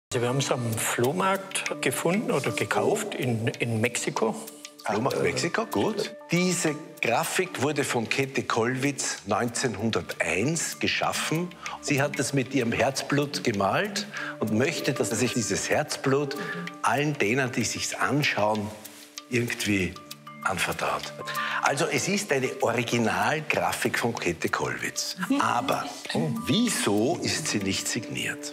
Also wir haben es am Flohmarkt gefunden oder gekauft in Mexiko. Flohmarkt Mexiko, gut. Diese Grafik wurde von Käthe Kollwitz 1901 geschaffen. Sie hat es mit ihrem Herzblut gemalt und möchte, dass sich dieses Herzblut allen denen, die sich's anschauen, irgendwie anvertraut. Also es ist eine Originalgrafik von Käthe Kollwitz. Aber wieso ist sie nicht signiert?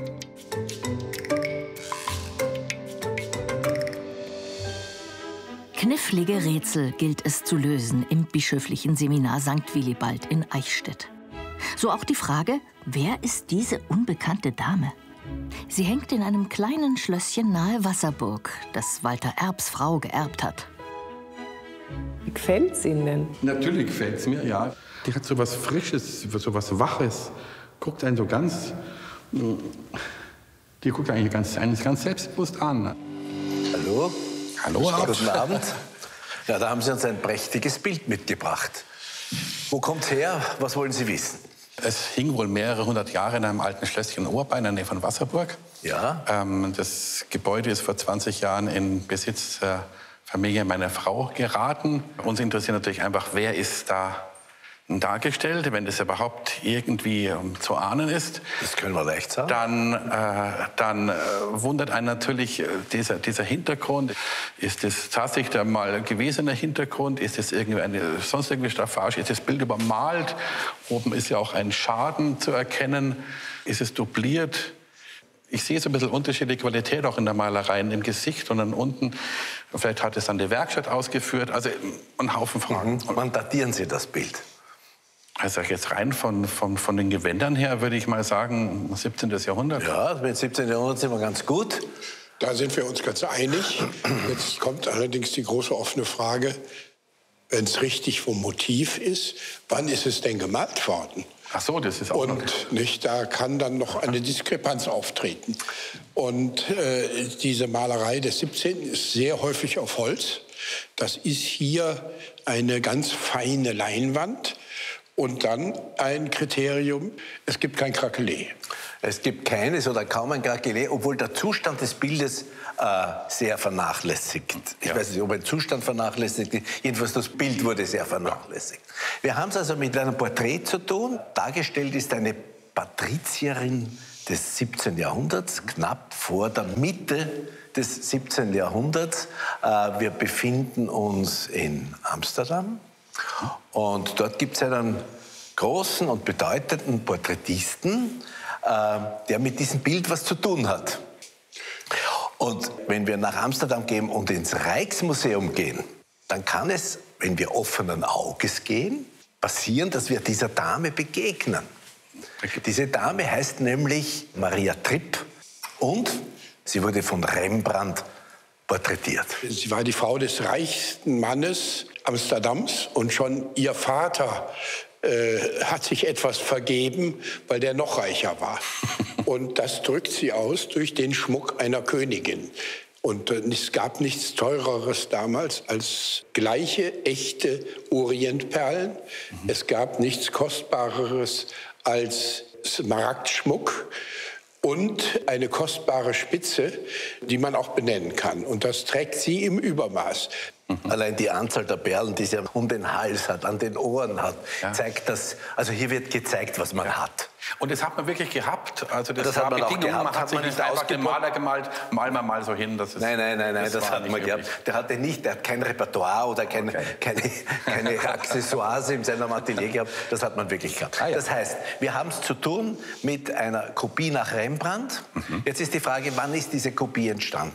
Knifflige Rätsel gilt es zu lösen im bischöflichen Seminar St. Willibald in Eichstätt. So auch die Frage, wer ist diese unbekannte Dame? Sie hängt in einem kleinen Schlösschen nahe Wasserburg, das Walter Erbs Frau geerbt hat. Gefällt's Ihnen denn? Natürlich gefällt es mir, ja. Die hat so was Frisches, so was Waches. Guckt einen so ganz... Die guckt einen ganz selbstbewusst an. Hallo? Hallo, Guten Abend. Ja, da haben Sie uns ein prächtiges Bild mitgebracht. Wo kommt's her? Was wollen Sie wissen? Es hing wohl mehrere hundert Jahre in einem alten Schlösschen Ohrbein in der Nähe von Wasserburg. Ja. Das Gebäude ist vor 20 Jahren in Besitz der Familie meiner Frau geraten. Uns interessiert natürlich einfach, wer ist da dargestellt, wenn das überhaupt irgendwie zu ahnen ist. Das können wir leicht sagen. Dann wundert einen natürlich dieser Hintergrund. Ist das tatsächlich der mal gewesene Hintergrund? Ist das sonst irgendwie Staffage? Ist das Bild übermalt? Oben ist ja auch ein Schaden zu erkennen. Ist es dupliert? Ich sehe so ein bisschen unterschiedliche Qualität auch in der Malerei, im Gesicht und dann unten. Vielleicht hat es dann die Werkstatt ausgeführt. Also ein Haufen Fragen. Wann datieren Sie das Bild? Also jetzt rein von den Gewändern her würde ich mal sagen 17. Jahrhundert. Ja, mit 17. Jahrhundert sind wir ganz gut. Da sind wir uns ganz einig. Jetzt kommt allerdings die große offene Frage, wenn es richtig vom Motiv ist, wann ist es denn gemalt worden? Ach so, das ist auch noch... Nicht, da kann dann noch eine Diskrepanz auftreten. Und diese Malerei des 17. ist sehr häufig auf Holz. Das ist hier eine ganz feine Leinwand. Und dann ein Kriterium, es gibt kein Krakelé. Es gibt keines oder kaum ein Krakelé, obwohl der Zustand des Bildes sehr vernachlässigt. Ich weiß nicht, ob ein Zustand vernachlässigt ist. Jedenfalls das Bild wurde sehr vernachlässigt. Wir haben es also mit einem Porträt zu tun. Dargestellt ist eine Patrizierin des 17. Jahrhunderts, knapp vor der Mitte des 17. Jahrhunderts. Wir befinden uns in Amsterdam. Und dort gibt es einen großen und bedeutenden Porträtisten, der mit diesem Bild was zu tun hat. Und wenn wir nach Amsterdam gehen und ins Rijksmuseum gehen, dann kann es, wenn wir offenen Auges gehen, passieren, dass wir dieser Dame begegnen. Diese Dame heißt nämlich Maria Tripp und sie wurde von Rembrandt porträtiert. Sie war die Frau des reichsten Mannes Amsterdams und schon ihr Vater hat sich etwas vergeben, weil der noch reicher war. Und das drückt sie aus durch den Schmuck einer Königin. Und es gab nichts Teureres damals als gleiche, echte Orientperlen. Es gab nichts Kostbareres als Smaragdschmuck. Und eine kostbare Spitze, die man auch benennen kann. Und das trägt sie im Übermaß. Allein die Anzahl der Perlen, die sie um den Hals hat, an den Ohren hat, zeigt das. Also hier wird gezeigt, was man hat. Und das hat man wirklich gehabt. Also das hat war man auch Bedingung. gehabt. Man hat sich nicht einfach den Maler gemalt, malen wir mal so hin. Das ist, nein, das hat man gehabt. Der hat kein Repertoire oder keine Accessoires in seinem Atelier gehabt. Das hat man wirklich gehabt. Das heißt, wir haben es zu tun mit einer Kopie nach Rembrandt. Jetzt ist die Frage, wann ist diese Kopie entstanden?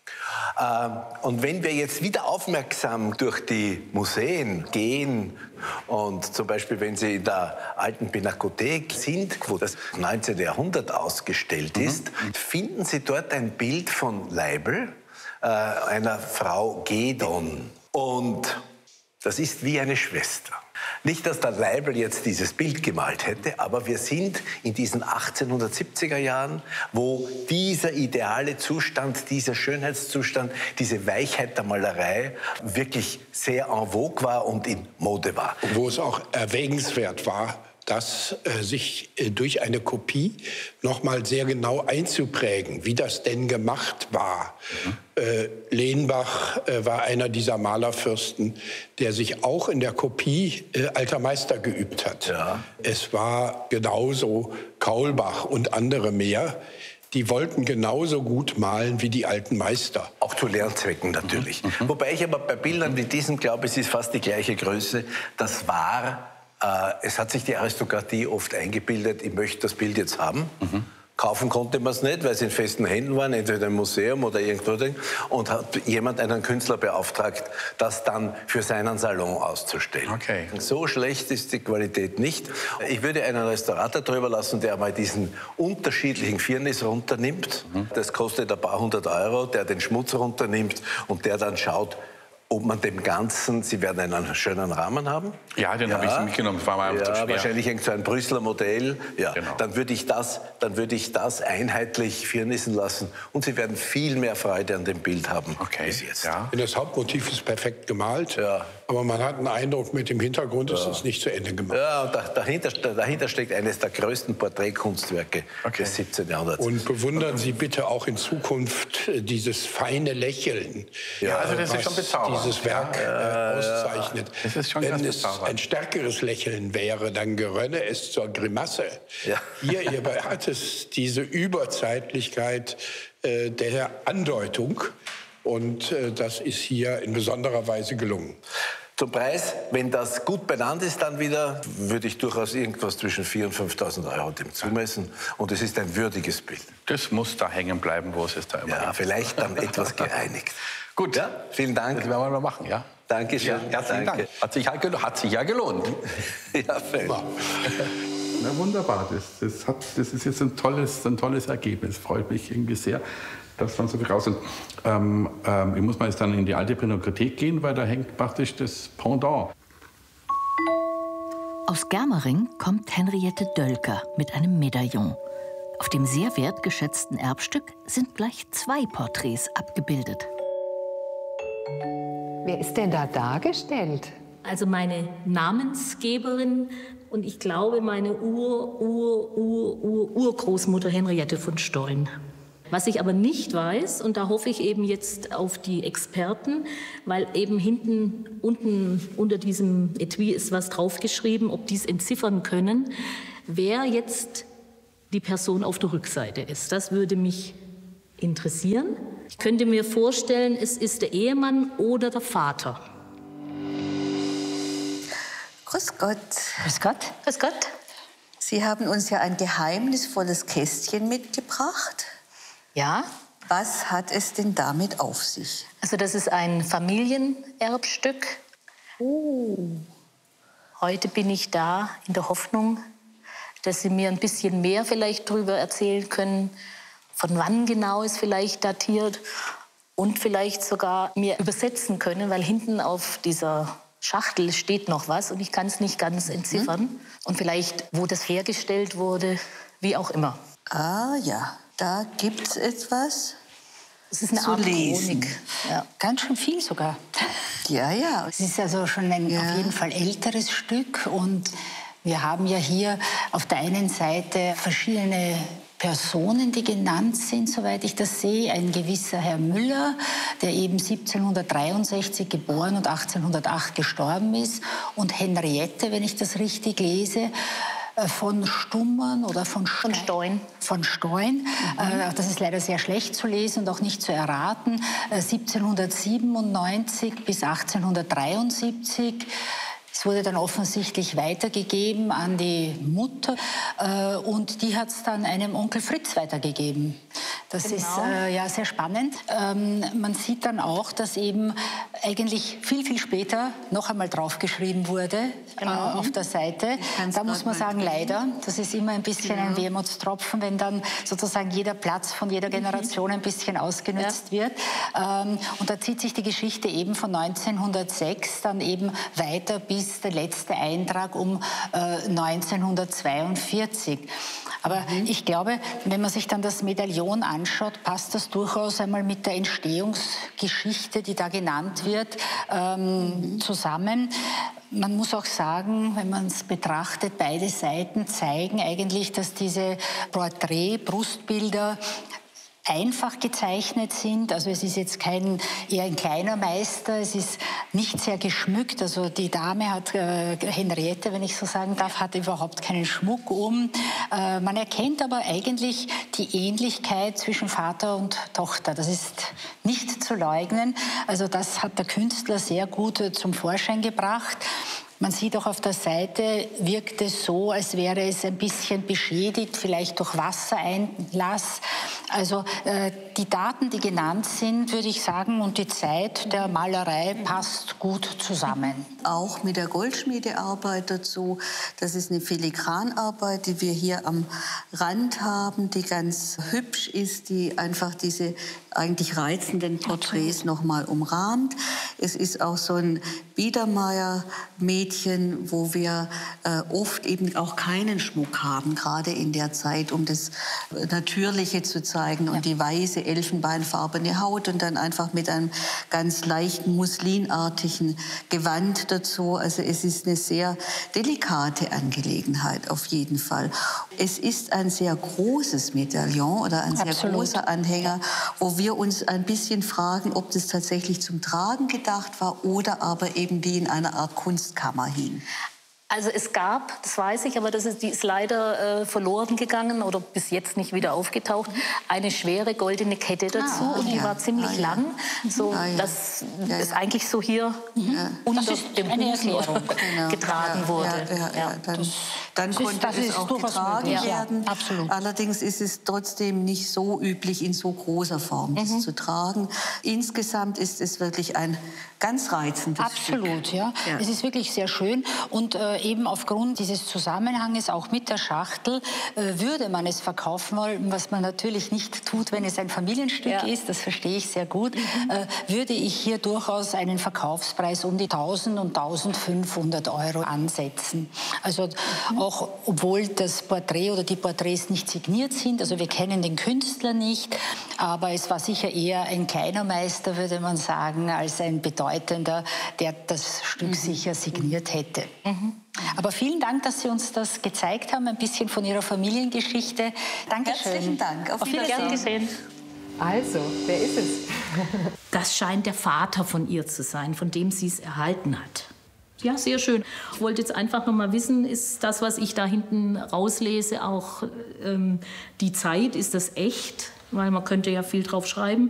Und wenn wir jetzt wieder aufmerksam durch die Museen gehen und zum Beispiel, wenn Sie in der alten Pinakothek sind, wo das 19. Jahrhundert ausgestellt ist, finden Sie dort ein Bild von Leibl, einer Frau Gedon. Und das ist wie eine Schwester. Nicht, dass der Leibl jetzt dieses Bild gemalt hätte, aber wir sind in diesen 1870er Jahren, wo dieser ideale Zustand, dieser Schönheitszustand, diese Weichheit der Malerei wirklich sehr en vogue war und in Mode war. Wo es auch erwägenswert war, das sich durch eine Kopie noch mal sehr genau einzuprägen, wie das denn gemacht war. Lenbach war einer dieser Malerfürsten, der sich auch in der Kopie alter Meister geübt hat. Ja. Es war genauso Kaulbach und andere mehr. Die wollten genauso gut malen wie die alten Meister. Auch zu Lernzwecken natürlich. Wobei ich aber bei Bildern wie diesen glaube, es ist fast die gleiche Größe. Das war, es hat sich die Aristokratie oft eingebildet, ich möchte das Bild jetzt haben. Kaufen konnte man es nicht, weil es in festen Händen waren, entweder im Museum oder irgendwo. Und hat jemand einen Künstler beauftragt, das dann für seinen Salon auszustellen. Okay. So schlecht ist die Qualität nicht. Ich würde einen Restaurator drüber lassen, der mal diesen unterschiedlichen Firnis runternimmt. Das kostet ein paar hundert Euro, der den Schmutz runternimmt und der dann schaut, ob man dem Ganzen, Sie werden einen schönen Rahmen haben. Ja, den habe ich mitgenommen. Das war mal zu schwer. Wahrscheinlich irgend so ein Brüsseler Modell. Ja, genau. Dann würde ich das einheitlich firnissen lassen und Sie werden viel mehr Freude an dem Bild haben bis jetzt. Ja. Das Hauptmotiv ist perfekt gemalt, aber man hat einen Eindruck, mit dem Hintergrund ist es nicht zu Ende gemacht. Ja, und dahinter steckt eines der größten Porträtkunstwerke des 17. Jahrhunderts. Und bewundern Sie bitte auch in Zukunft dieses feine Lächeln. Ja, also das ist schon bezaubernd. Dieses Werk auszeichnet. Das ist schon Wenn es ein stärkeres Lächeln wäre, dann gerönne es zur Grimasse. Ja. Hier hat es diese Überzeitlichkeit der Andeutung. Und das ist hier in besonderer Weise gelungen. Zum Preis, wenn das gut benannt ist, dann wieder, würde ich durchaus irgendwas zwischen 4.000 und 5.000 Euro dem zumessen. Und es ist ein würdiges Bild. Das muss da hängen bleiben, wo es ist da immer. Ja, vielleicht dann etwas gereinigt. Gut, ja, vielen Dank. Das werden wir mal machen, ja. Dankeschön. Ja, herzlichen Dank. Hat sich ja gelohnt. Ja, na, wunderbar. Das ist jetzt ein tolles Ergebnis. Freut mich irgendwie sehr, dass man so viel raus ist. Ich muss mal jetzt dann in die alte Pinakothek gehen, weil da hängt praktisch das Pendant. Aus Germering kommt Henriette Dölker mit einem Medaillon. Auf dem sehr wertgeschätzten Erbstück sind gleich 2 Porträts abgebildet. Wer ist denn da dargestellt? Also meine Namensgeberin und ich glaube meine Urgroßmutter Henriette von Steun. Was ich aber nicht weiß, und da hoffe ich eben jetzt auf die Experten, weil eben unten unter diesem Etui ist was draufgeschrieben, ob die es entziffern können, wer jetzt die Person auf der Rückseite ist. Das würde mich interessieren. Ich könnte mir vorstellen, es ist der Ehemann oder der Vater. Grüß Gott. Grüß Gott. Grüß Gott. Sie haben uns ja ein geheimnisvolles Kästchen mitgebracht. Ja. Was hat es denn damit auf sich? Also das ist ein Familienerbstück. Heute bin ich da in der Hoffnung, dass Sie mir ein bisschen mehr vielleicht darüber erzählen können, von wann genau es vielleicht datiert und vielleicht sogar mir übersetzen können, weil hinten auf dieser Schachtel steht noch was und ich kann es nicht ganz entziffern. Und vielleicht, wo das hergestellt wurde, wie auch immer. Ah ja, da gibt es etwas. Es ist eine Art Chronik. Ja. Ganz schön viel sogar. Ja, ja. Es ist also schon ein auf jeden Fall älteres Stück. Und wir haben ja hier auf der einen Seite verschiedene Personen, die genannt sind, soweit ich das sehe. Ein gewisser Herr Müller, der eben 1763 geboren und 1808 gestorben ist. Und Henriette, wenn ich das richtig lese, von Stummern oder von Steun. Von Steun. Das ist leider sehr schlecht zu lesen und auch nicht zu erraten. 1797 bis 1873. Es wurde dann offensichtlich weitergegeben an die Mutter und die hat es dann einem Onkel Fritz weitergegeben. Das ist ja sehr spannend. Man sieht dann auch, dass eben eigentlich viel, viel später noch einmal draufgeschrieben wurde auf der Seite. Da muss man sagen, leider, das ist immer ein bisschen ein Wermutstropfen, wenn dann sozusagen jeder Platz von jeder Generation ein bisschen ausgenutzt wird. Und da zieht sich die Geschichte eben von 1906 dann eben weiter bis der letzte Eintrag um 1942. Aber ich glaube, wenn man sich dann das Medaillon anschaut, passt das durchaus einmal mit der Entstehungsgeschichte, die da genannt wird, zusammen. Man muss auch sagen, wenn man es betrachtet, beide Seiten zeigen eigentlich, dass diese Porträt-Brustbilder einfach gezeichnet sind. Also es ist jetzt eher ein kleiner Meister, es ist nicht sehr geschmückt. Also die Dame hat, Henriette, wenn ich so sagen darf, hat überhaupt keinen Schmuck um. Man erkennt aber eigentlich die Ähnlichkeit zwischen Vater und Tochter. Das ist nicht zu leugnen. Also das hat der Künstler sehr gut zum Vorschein gebracht. Man sieht auch auf der Seite, wirkt es so, als wäre es ein bisschen beschädigt, vielleicht durch Wassereinlass. Also die Daten, die genannt sind, würde ich sagen, und die Zeit der Malerei passt gut zusammen. Auch mit der Goldschmiedearbeit dazu. Das ist eine Filigranarbeit, die wir hier am Rand haben, die ganz hübsch ist, die einfach diese eigentlich reizenden Porträts noch mal umrahmt. Es ist auch so ein Biedermeier-Mädchen, wo wir oft eben auch keinen Schmuck haben, gerade in der Zeit, um das Natürliche zu zeigen und die weiße, elfenbeinfarbene Haut und dann einfach mit einem ganz leichten, muslinartigen Gewand dazu. Also es ist eine sehr delikate Angelegenheit auf jeden Fall. Es ist ein sehr großes Medaillon oder ein sehr großer Anhänger, wo wir uns ein bisschen fragen, ob das tatsächlich zum Tragen gedacht war oder aber eben die in einer Art Kunstkammer hing. Also es gab, das weiß ich, aber die ist leider verloren gegangen oder bis jetzt nicht wieder aufgetaucht, eine schwere goldene Kette dazu und die war ziemlich lang. So, das ist eigentlich so hier unter dem Busen getragen wurde. Dann konnte es auch getragen werden. Absolut. Allerdings ist es trotzdem nicht so üblich, in so großer Form das zu tragen. Insgesamt ist es wirklich ein ganz reizendes Stück. Absolut, ja. Es ist wirklich sehr schön und eben aufgrund dieses Zusammenhanges auch mit der Schachtel würde man es verkaufen wollen, was man natürlich nicht tut, wenn es ein Familienstück ist, das verstehe ich sehr gut, würde ich hier durchaus einen Verkaufspreis um die 1.000 und 1.500 Euro ansetzen. Also auch obwohl das Porträt oder die Porträts nicht signiert sind, also wir kennen den Künstler nicht, aber es war sicher eher ein kleiner Meister, würde man sagen, als ein bedeutender, der das Stück sicher signiert hätte. Aber vielen Dank, dass Sie uns das gezeigt haben, ein bisschen von Ihrer Familiengeschichte. Dankeschön. Herzlichen Dank. Auf Wiedersehen. Gern gesehen. Also, wer ist es? Das scheint der Vater von ihr zu sein, von dem sie es erhalten hat. Ja, sehr schön. Ich wollte jetzt einfach noch mal wissen, ist das, was ich da hinten rauslese, auch die Zeit, ist das echt? Weil man könnte ja viel drauf schreiben.